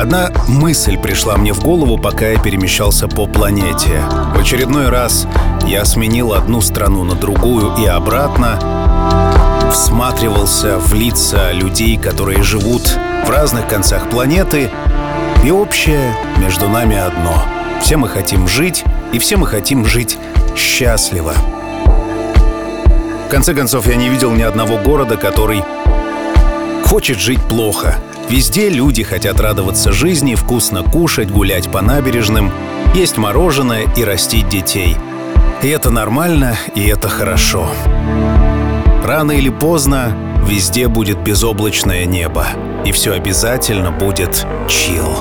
Одна мысль пришла мне в голову, пока я перемещался по планете. В очередной раз я сменил одну страну на другую и обратно, всматривался в лица людей, которые живут в разных концах планеты, и общее между нами одно. Все мы хотим жить, и все мы хотим жить счастливо. В конце концов, я не видел ни одного города, который хочет жить плохо. Везде люди хотят радоваться жизни, вкусно кушать, гулять по набережным, есть мороженое и растить детей. И это нормально, и это хорошо. Рано или поздно везде будет безоблачное небо, и все обязательно будет чилл.